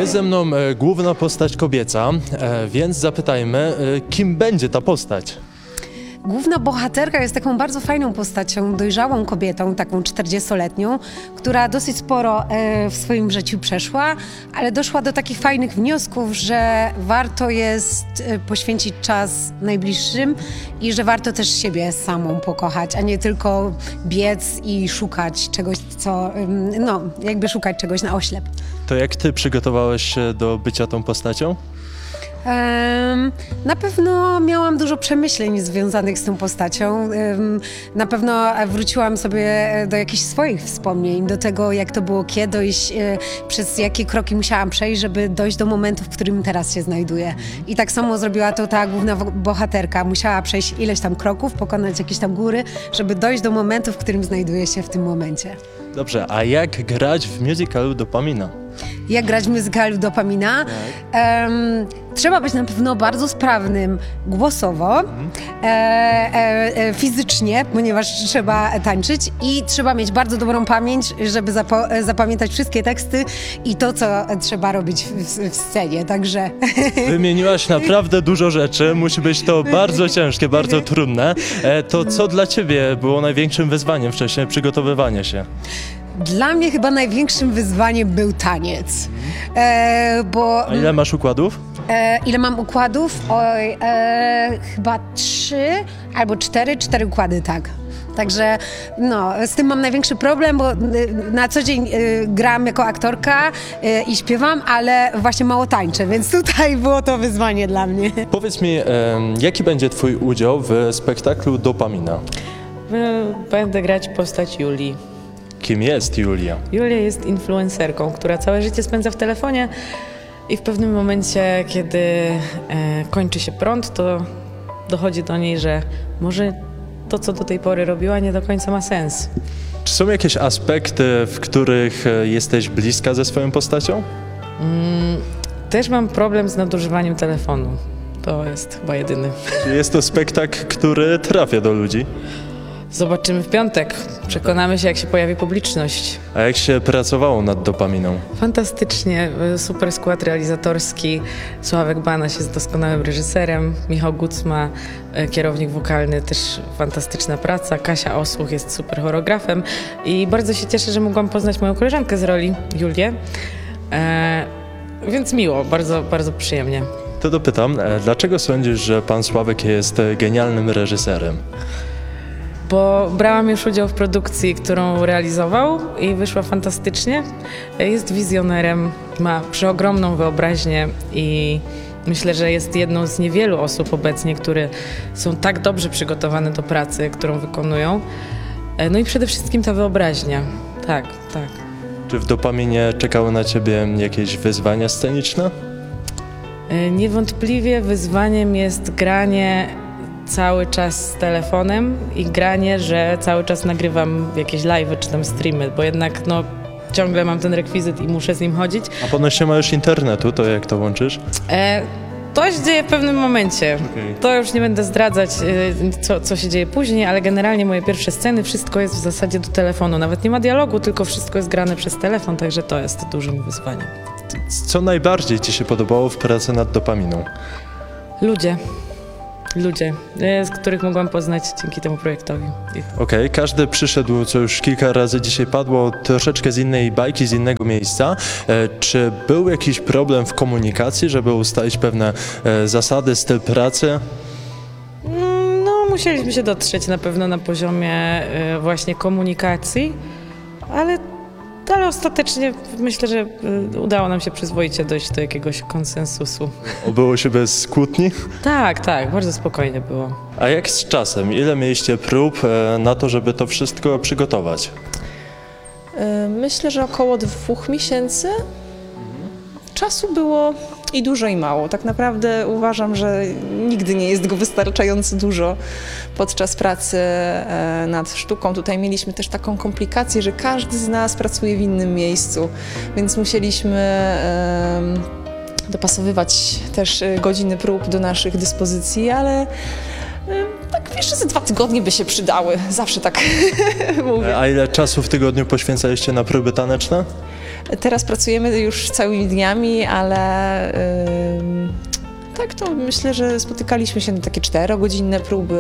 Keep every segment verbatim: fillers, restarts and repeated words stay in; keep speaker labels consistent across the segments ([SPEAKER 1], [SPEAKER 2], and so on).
[SPEAKER 1] Jest ze mną e, główna postać kobieca, e, więc zapytajmy, e, kim będzie ta postać?
[SPEAKER 2] Główna bohaterka jest taką bardzo fajną postacią, dojrzałą kobietą, taką czterdziestoletnią, która dosyć sporo e, w swoim życiu przeszła, ale doszła do takich fajnych wniosków, że warto jest e, poświęcić czas najbliższym i że warto też siebie samą pokochać, a nie tylko biec i szukać czegoś, co, ym, no, jakby szukać czegoś na oślep.
[SPEAKER 1] To jak ty przygotowałeś się do bycia tą postacią?
[SPEAKER 2] Um, na pewno miałam dużo przemyśleń związanych z tą postacią. Um, na pewno wróciłam sobie do jakichś swoich wspomnień, do tego, jak to było kiedyś, e, przez jakie kroki musiałam przejść, żeby dojść do momentu, w którym teraz się znajduję. I tak samo zrobiła to ta główna bohaterka. Musiała przejść ileś tam kroków, pokonać jakieś tam góry, żeby dojść do momentu, w którym znajduje się w tym momencie.
[SPEAKER 1] Dobrze, a jak grać w musicalu Dopamina?
[SPEAKER 2] Jak grać w muzykalu Dopamina? Um, trzeba być na pewno bardzo sprawnym głosowo, mhm. e, e, e, fizycznie, ponieważ trzeba tańczyć i trzeba mieć bardzo dobrą pamięć, żeby zapo- zapamiętać wszystkie teksty i to, co trzeba robić w, w scenie, także...
[SPEAKER 1] Wymieniłaś naprawdę dużo rzeczy, musi być to bardzo ciężkie, bardzo trudne. E, to co dla ciebie było największym wyzwaniem wcześniej, przygotowywanie się?
[SPEAKER 2] Dla mnie chyba największym wyzwaniem był taniec, e, bo...
[SPEAKER 1] A ile masz układów?
[SPEAKER 2] E, ile mam układów? Oj, e, chyba trzy albo cztery, cztery układy, tak. Także no, z tym mam największy problem, bo na co dzień y, gram jako aktorka y, i śpiewam, ale właśnie mało tańczę, więc tutaj było to wyzwanie dla mnie.
[SPEAKER 1] Powiedz mi, e, jaki będzie twój udział w spektaklu Dopamina?
[SPEAKER 3] Będę grać postać Julii.
[SPEAKER 1] Kim jest Julia?
[SPEAKER 3] Julia jest influencerką, która całe życie spędza w telefonie i w pewnym momencie, kiedy e, kończy się prąd, to dochodzi do niej, że może to, co do tej pory robiła, nie do końca ma sens.
[SPEAKER 1] Czy są jakieś aspekty, w których jesteś bliska ze swoją postacią?
[SPEAKER 3] Mm, też mam problem z nadużywaniem telefonu. To jest chyba jedyny.
[SPEAKER 1] Jest to spektakl, który trafia do ludzi?
[SPEAKER 3] Zobaczymy w piątek. Przekonamy się, jak się pojawi publiczność.
[SPEAKER 1] A jak się pracowało nad Dopaminą?
[SPEAKER 3] Fantastycznie. Super skład realizatorski. Sławek Banaś jest doskonałym reżyserem. Michał Gucma, kierownik wokalny, też fantastyczna praca. Kasia Osłuch jest super choreografem. I bardzo się cieszę, że mogłam poznać moją koleżankę z roli, Julię. E, więc miło, bardzo, bardzo przyjemnie.
[SPEAKER 1] To dopytam, dlaczego sądzisz, że pan Sławek jest genialnym reżyserem?
[SPEAKER 3] Bo brałam już udział w produkcji, którą realizował i wyszła fantastycznie. Jest wizjonerem, ma przeogromną wyobraźnię i myślę, że jest jedną z niewielu osób obecnie, które są tak dobrze przygotowane do pracy, którą wykonują. No i przede wszystkim ta wyobraźnia. Tak, tak.
[SPEAKER 1] Czy w Dopaminie czekały na ciebie jakieś wyzwania sceniczne?
[SPEAKER 3] Niewątpliwie wyzwaniem jest granie cały czas z telefonem i granie, że cały czas nagrywam jakieś live'y czy tam streamy, bo jednak no ciągle mam ten rekwizyt i muszę z nim chodzić.
[SPEAKER 1] A ponoć nie ma już internetu, to jak to łączysz?
[SPEAKER 3] E, to się dzieje w pewnym momencie.
[SPEAKER 1] Okay.
[SPEAKER 3] To już nie będę zdradzać, e, co, co się dzieje później, ale generalnie moje pierwsze sceny, wszystko jest w zasadzie do telefonu. Nawet nie ma dialogu, tylko wszystko jest grane przez telefon, także to jest dużym wyzwaniem.
[SPEAKER 1] Co najbardziej ci się podobało w pracy nad Dopaminą?
[SPEAKER 3] Ludzie. Ludzie, z których mogłam poznać dzięki temu projektowi.
[SPEAKER 1] Okej, okay, każdy przyszedł, co już kilka razy dzisiaj padło, troszeczkę z innej bajki, z innego miejsca. E, czy był jakiś problem w komunikacji, żeby ustalić pewne e, zasady, styl pracy?
[SPEAKER 3] No, musieliśmy się dotrzeć na pewno na poziomie e, właśnie komunikacji, ale Ale ostatecznie myślę, że udało nam się przyzwoicie dojść do jakiegoś konsensusu.
[SPEAKER 1] Obyło się bez kłótni?
[SPEAKER 3] Tak, tak, bardzo spokojnie było.
[SPEAKER 1] A jak z czasem? Ile mieliście prób na to, żeby to wszystko przygotować?
[SPEAKER 4] Myślę, że około dwóch miesięcy. Czasu było i dużo, i mało. Tak naprawdę uważam, że nigdy nie jest go wystarczająco dużo podczas pracy nad sztuką. Tutaj mieliśmy też taką komplikację, że każdy z nas pracuje w innym miejscu, więc musieliśmy dopasowywać też godziny prób do naszych dyspozycji, ale tak jeszcze ze dwa tygodnie by się przydały. Zawsze tak mówię.
[SPEAKER 1] A ile czasu w tygodniu poświęcaliście na próby taneczne?
[SPEAKER 4] Teraz pracujemy już całymi dniami, ale ym, tak to myślę, że spotykaliśmy się na takie czterogodzinne próby.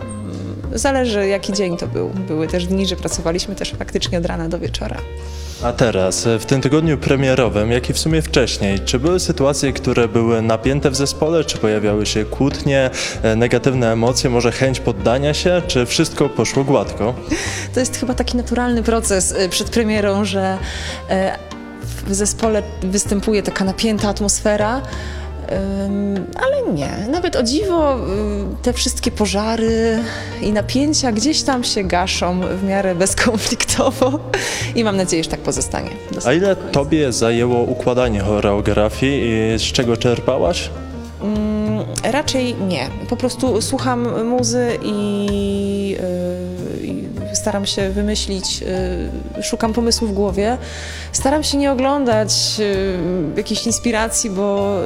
[SPEAKER 4] Zależy jaki dzień to był. Były też dni, że pracowaliśmy też faktycznie od rana do wieczora.
[SPEAKER 1] A teraz, w tym tygodniu premierowym, jak i w sumie wcześniej, czy były sytuacje, które były napięte w zespole, czy pojawiały się kłótnie, e, negatywne emocje, może chęć poddania się, czy wszystko poszło gładko?
[SPEAKER 4] To jest chyba taki naturalny proces y, przed premierą, że y, w zespole występuje taka napięta atmosfera. Ym, ale nie, nawet o dziwo y, te wszystkie pożary i napięcia gdzieś tam się gaszą w miarę bezkonfliktowo i mam nadzieję, że tak pozostanie.
[SPEAKER 1] A ile tobie zajęło układanie choreografii i z czego czerpałaś?
[SPEAKER 4] Mm, raczej nie. Po prostu słucham muzy i, y, i staram się wymyślić, y, szukam pomysłu w głowie. Staram się nie oglądać y, jakichś inspiracji, bo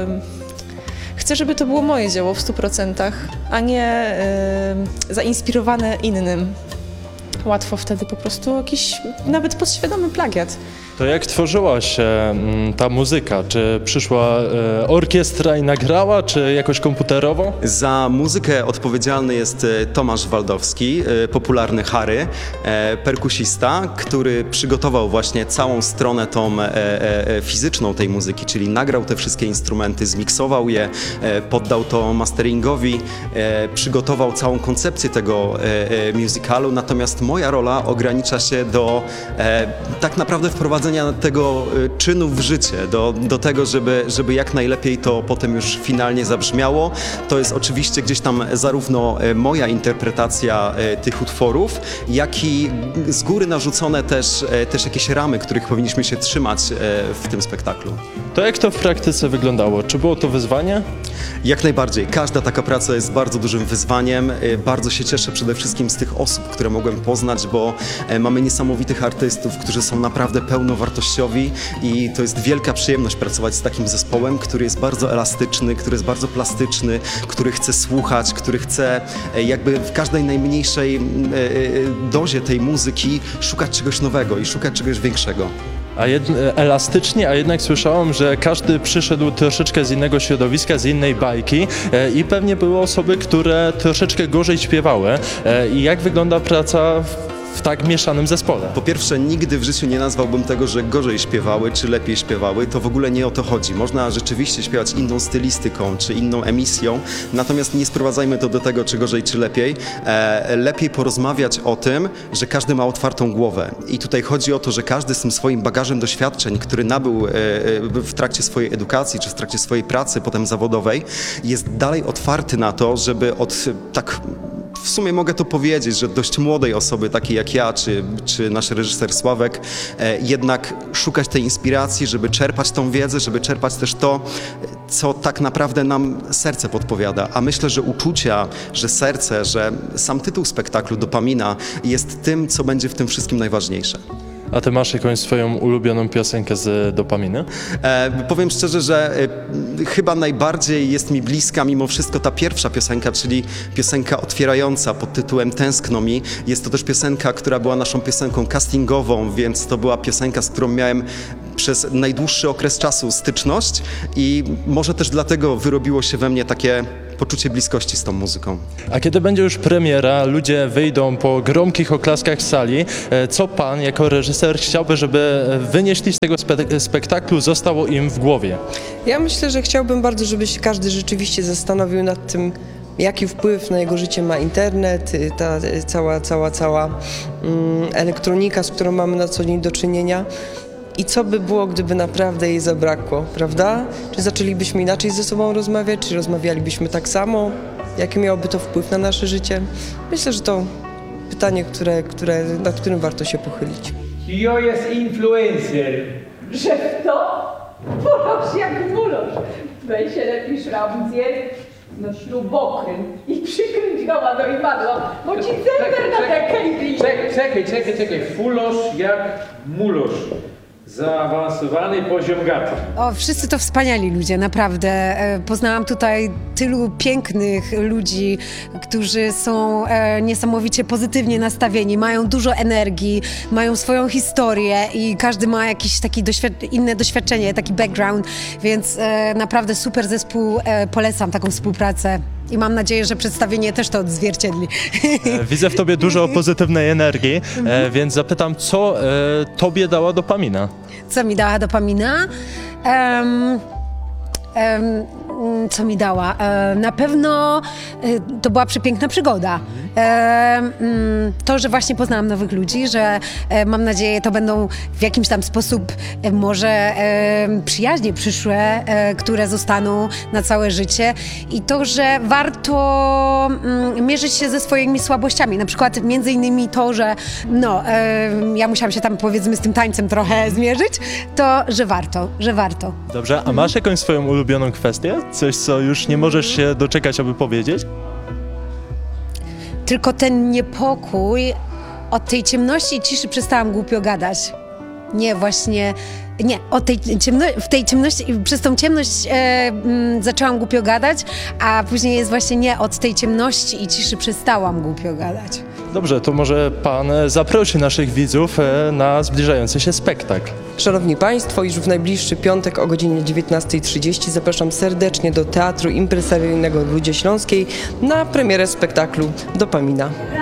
[SPEAKER 4] y, chcę, żeby to było moje dzieło w stu procentach, a nie y, zainspirowane innym. Łatwo wtedy po prostu jakiś nawet podświadomy plagiat.
[SPEAKER 1] To jak tworzyła się mm, ta muzyka? Czy przyszła e, orkiestra i nagrała, czy jakoś komputerowo?
[SPEAKER 5] Za muzykę odpowiedzialny jest e, Tomasz Waldowski, e, popularny Harry, e, perkusista, który przygotował właśnie całą stronę tą e, e, fizyczną tej muzyki, czyli nagrał te wszystkie instrumenty, zmiksował je, e, poddał to masteringowi, e, przygotował całą koncepcję tego e, e, musicalu, natomiast moja rola ogranicza się do e, tak naprawdę wprowadzenia tego e, czynu w życie, do, do tego, żeby, żeby jak najlepiej to potem już finalnie zabrzmiało. To jest oczywiście gdzieś tam zarówno e, moja interpretacja e, tych utworów, jak i z góry narzucone też, e, też jakieś ramy, których powinniśmy się trzymać e, w tym spektaklu.
[SPEAKER 1] To jak to w praktyce wyglądało? Czy było to wyzwanie?
[SPEAKER 5] Jak najbardziej. Każda taka praca jest bardzo dużym wyzwaniem. E, Bardzo się cieszę przede wszystkim z tych osób, które mogłem poznać, bo e, mamy niesamowitych artystów, którzy są naprawdę pełnowartościowi i to jest wielka przyjemność pracować z takim zespołem, który jest bardzo elastyczny, który jest bardzo plastyczny, który chce słuchać, który chce e, jakby w każdej najmniejszej e, e, dozie tej muzyki szukać czegoś nowego i szukać czegoś większego.
[SPEAKER 1] A jed, elastycznie, a jednak słyszałem, że każdy przyszedł troszeczkę z innego środowiska, z innej bajki e, i pewnie były osoby, które troszeczkę gorzej śpiewały. E, I jak wygląda praca w, w tak mieszanym zespole?
[SPEAKER 5] Po pierwsze, nigdy w życiu nie nazwałbym tego, że gorzej śpiewały, czy lepiej śpiewały. To w ogóle nie o to chodzi. Można rzeczywiście śpiewać inną stylistyką, czy inną emisją, natomiast nie sprowadzajmy to do tego, czy gorzej, czy lepiej. E, lepiej porozmawiać o tym, że każdy ma otwartą głowę. I tutaj chodzi o to, że każdy z tym swoim bagażem doświadczeń, który nabył e, w trakcie swojej edukacji, czy w trakcie swojej pracy potem zawodowej, jest dalej otwarty na to, żeby od tak... W sumie mogę to powiedzieć, że dość młodej osoby, takiej jak ja, czy, czy nasz reżyser Sławek, e, jednak szukać tej inspiracji, żeby czerpać tą wiedzę, żeby czerpać też to, co tak naprawdę nam serce podpowiada. A myślę, że uczucia, że serce, że sam tytuł spektaklu, Dopamina, jest tym, co będzie w tym wszystkim najważniejsze.
[SPEAKER 1] A ty masz jakąś swoją ulubioną piosenkę z Dopaminy?
[SPEAKER 5] E, powiem szczerze, że e, chyba najbardziej jest mi bliska mimo wszystko ta pierwsza piosenka, czyli piosenka otwierająca pod tytułem Tęskno mi. Jest to też piosenka, która była naszą piosenką castingową, więc to była piosenka, z którą miałem przez najdłuższy okres czasu styczność i może też dlatego wyrobiło się we mnie takie poczucie bliskości z tą muzyką.
[SPEAKER 1] A kiedy będzie już premiera, ludzie wyjdą po gromkich oklaskach sali, e, co pan jako reżyser chciałby, żeby wynieśli z tego spe- spektaklu zostało im w głowie?
[SPEAKER 6] Ja myślę, że chciałbym bardzo, żeby się każdy rzeczywiście zastanowił nad tym, jaki wpływ na jego życie ma internet, y, ta y, cała, cała, cała mm, elektronika, z którą mamy na co dzień do czynienia. I co by było, gdyby naprawdę jej zabrakło, prawda? Czy zaczęlibyśmy inaczej ze sobą rozmawiać, czy rozmawialibyśmy tak samo? Jaki miałoby to wpływ na nasze życie? Myślę, że to pytanie, które, które, nad którym warto się pochylić.
[SPEAKER 7] Kto jest influencer?
[SPEAKER 8] Że kto? Mulosz jak mulosz. Weź się lepiej szraubier, no śrubokręt i przykręć go do imadła, bo ci center na dekę i
[SPEAKER 7] Czekaj, czekaj, czekaj, czekaj. Fulosz jak mulosz. Zaawansowany poziom gatu.
[SPEAKER 2] O, wszyscy to wspaniali ludzie, naprawdę. E, Poznałam tutaj tylu pięknych ludzi, którzy są e, niesamowicie pozytywnie nastawieni, mają dużo energii, mają swoją historię i każdy ma jakieś takie doświad- inne doświadczenie, taki background, więc e, naprawdę super zespół, e, polecam taką współpracę i mam nadzieję, że przedstawienie też to odzwierciedli.
[SPEAKER 1] E, Widzę w tobie dużo pozytywnej energii, e, więc zapytam, co e, tobie dała dopamina?
[SPEAKER 2] Co mi dała dopamina? Em, em, co mi dała? E, na pewno e, to była przepiękna przygoda. E, mm, to, że właśnie poznałam nowych ludzi, że e, mam nadzieję, to będą w jakimś tam sposób e, może e, przyjaźnie przyszłe, e, które zostaną na całe życie i to, że warto mm, mierzyć się ze swoimi słabościami. Na przykład między innymi to, że no, e, ja musiałam się tam powiedzmy z tym tańcem trochę zmierzyć, to, że warto, że warto.
[SPEAKER 1] Dobrze, a masz jakąś swoją ulubioną kwestię? Coś, co już nie możesz się doczekać, aby powiedzieć?
[SPEAKER 2] Tylko ten niepokój, od tej ciemności i ciszy przestałam głupio gadać. Nie, właśnie, nie, od tej ciemno, w tej ciemności, przez tą ciemność e, mm, zaczęłam głupio gadać, a później jest właśnie nie, od tej ciemności i ciszy przestałam głupio gadać.
[SPEAKER 1] Dobrze, to może pan e, zaprosi naszych widzów e, na zbliżający się spektakl.
[SPEAKER 6] Szanowni Państwo, już w najbliższy piątek o godzinie dziewiętnasta trzydzieści zapraszam serdecznie do Teatru Impresaryjnego w Rudzie Śląskiej na premierę spektaklu Dopamina.